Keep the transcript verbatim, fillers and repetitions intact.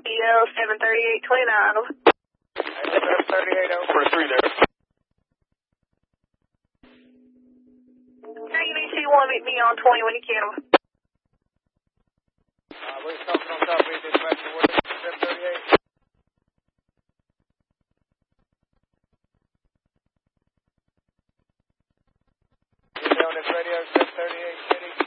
L seven thirty-eight twenty-nine. seven thirty-eight over for three there. Now you need to want to meet me on twenty when you can. Uh, we're talking on top of you, dispatch for seven thirty-eight. Get on this radio, seven thirty-eight city.